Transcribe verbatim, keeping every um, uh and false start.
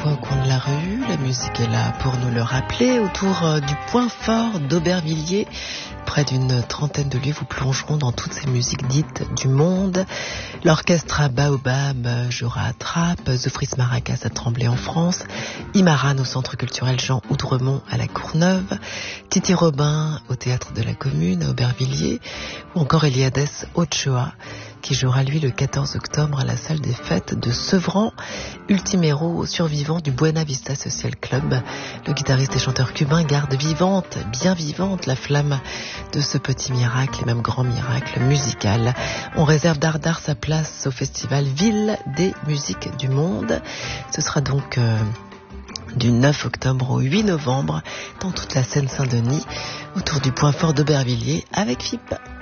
parfois au coin de la rue, la musique est là pour nous le rappeler. Autour euh, du point fort d'Aubervilliers, près d'une trentaine de lieux, vous plongeront dans toutes ces musiques dites du monde. L'orchestre à Baobab jouera à Trappes, Zofris Maracas à Tremblay en France, Imaran au Centre culturel Jean Oudremont à la Courneuve, Titi Robin au Théâtre de la Commune à Aubervilliers, ou encore Eliades Ochoa, qui jouera lui le quatorze octobre à la salle des fêtes de Sevran, ultime héros survivant du Buena Vista Social Club. Le guitariste et chanteur cubain garde vivante, bien vivante, la flamme de ce petit miracle et même grand miracle musical. On réserve d'Ardard sa place au festival Ville des musiques du monde. Ce sera donc euh, du neuf octobre au huit novembre dans toute la Seine-Saint-Denis, autour du point fort d'Aubervilliers avec F I P.